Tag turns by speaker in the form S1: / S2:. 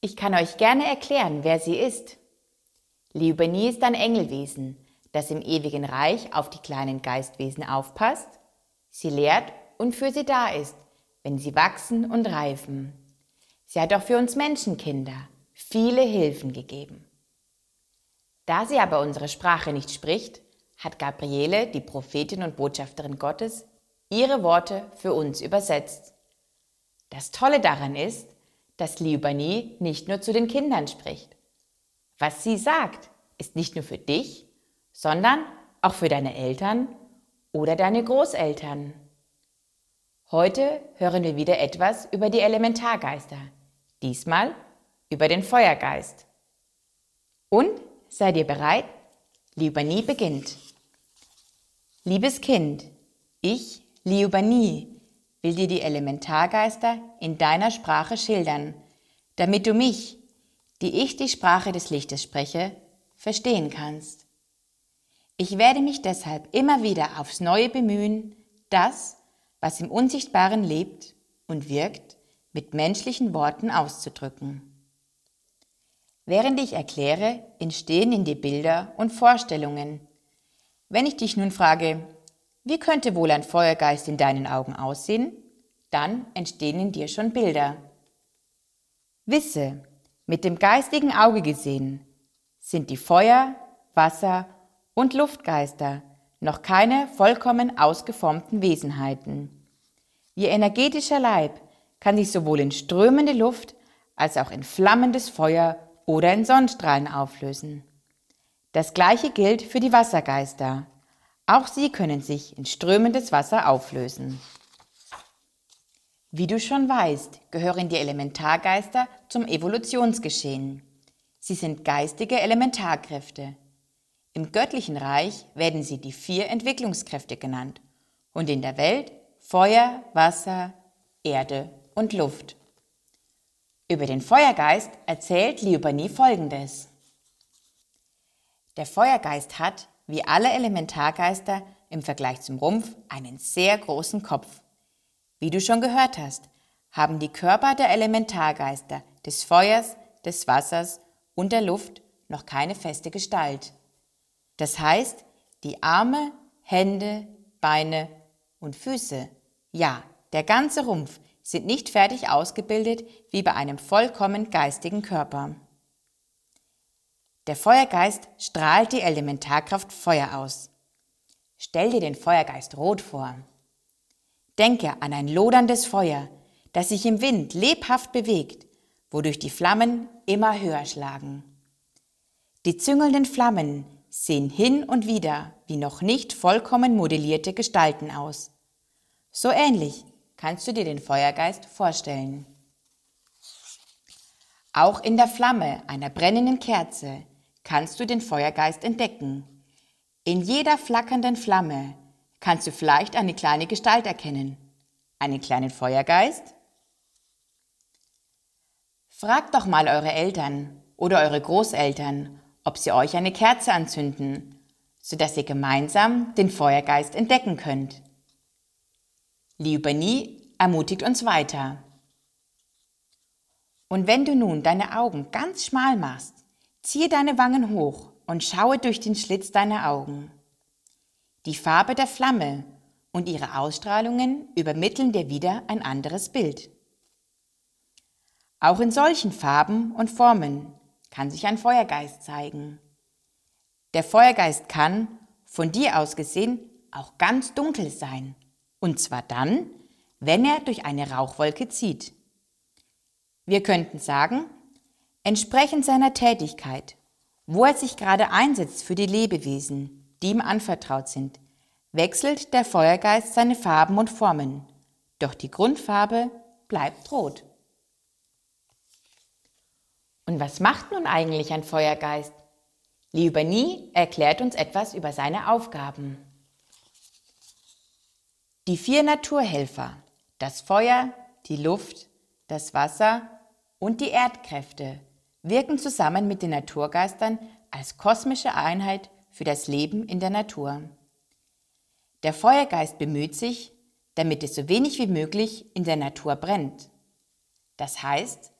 S1: Ich kann euch gerne erklären, wer sie ist. Liubanee ist ein Engelwesen, das im ewigen Reich auf die kleinen Geistwesen aufpasst, sie lehrt und für sie da ist, wenn sie wachsen und reifen. Sie hat auch für uns Menschenkinder viele Hilfen gegeben. Da sie aber unsere Sprache nicht spricht, hat Gabriele, die Prophetin und Botschafterin Gottes, ihre Worte für uns übersetzt. Das Tolle daran ist, dass Liubanee nicht nur zu den Kindern spricht. Was sie sagt, ist nicht nur für dich, sondern auch für deine Eltern oder deine Großeltern. Heute hören wir wieder etwas über die Elementargeister, diesmal über den Feuergeist. Und seid ihr bereit? Liubanee beginnt. Liebes Kind, ich, Liubanee, will dir die Elementargeister in deiner Sprache schildern, damit du mich, die ich die Sprache des Lichtes spreche, verstehen kannst. Ich werde mich deshalb immer wieder aufs Neue bemühen, das, was im Unsichtbaren lebt und wirkt, mit menschlichen Worten auszudrücken. Während ich erkläre, entstehen in dir Bilder und Vorstellungen. Wenn ich dich nun frage, wie könnte wohl ein Feuergeist in deinen Augen aussehen, dann entstehen in dir schon Bilder. Wisse, mit dem geistigen Auge gesehen, sind die Feuer-, Wasser- und Luftgeister noch keine vollkommen ausgeformten Wesenheiten. Ihr energetischer Leib kann sich sowohl in strömende Luft als auch in flammendes Feuer oder in Sonnenstrahlen auflösen. Das Gleiche gilt für die Wassergeister. Auch sie können sich in strömendes Wasser auflösen. Wie du schon weißt, gehören die Elementargeister zum Evolutionsgeschehen. Sie sind geistige Elementarkräfte. Im göttlichen Reich werden sie die 4 Entwicklungskräfte genannt und in der Welt Feuer, Wasser, Erde und Luft. Über den Feuergeist erzählt Liubanee Folgendes. Der Feuergeist hat, wie alle Elementargeister, im Vergleich zum Rumpf einen sehr großen Kopf. Wie du schon gehört hast, haben die Körper der Elementargeister des Feuers, des Wassers und der Luft noch keine feste Gestalt. Das heißt, die Arme, Hände, Beine und Füße, ja, der ganze Rumpf, sind nicht fertig ausgebildet wie bei einem vollkommen geistigen Körper. Der Feuergeist strahlt die Elementarkraft Feuer aus. Stell dir den Feuergeist rot vor. Denke an ein loderndes Feuer, das sich im Wind lebhaft bewegt, wodurch die Flammen immer höher schlagen. Die züngelnden Flammen sehen hin und wieder wie noch nicht vollkommen modellierte Gestalten aus. So ähnlich kannst du dir den Feuergeist vorstellen. Auch in der Flamme einer brennenden Kerze kannst du den Feuergeist entdecken. In jeder flackernden Flamme kannst du vielleicht eine kleine Gestalt erkennen. Einen kleinen Feuergeist? Fragt doch mal eure Eltern oder eure Großeltern, ob sie euch eine Kerze anzünden, sodass ihr gemeinsam den Feuergeist entdecken könnt. Liubanee ermutigt uns weiter. Und wenn du nun deine Augen ganz schmal machst, ziehe deine Wangen hoch und schaue durch den Schlitz deiner Augen. Die Farbe der Flamme und ihre Ausstrahlungen übermitteln dir wieder ein anderes Bild. Auch in solchen Farben und Formen kann sich ein Feuergeist zeigen. Der Feuergeist kann, von dir aus gesehen, auch ganz dunkel sein. Und zwar dann, wenn er durch eine Rauchwolke zieht. Wir könnten sagen, entsprechend seiner Tätigkeit, wo er sich gerade einsetzt für die Lebewesen, die ihm anvertraut sind, wechselt der Feuergeist seine Farben und Formen, doch die Grundfarbe bleibt rot. Und was macht nun eigentlich ein Feuergeist? Liubanee erklärt uns etwas über seine Aufgaben. Die 4 Naturhelfer, das Feuer, die Luft, das Wasser und die Erdkräfte, wirken zusammen mit den Naturgeistern als kosmische Einheit für das Leben in der Natur. Der Feuergeist bemüht sich, damit es so wenig wie möglich in der Natur brennt. Das heißt,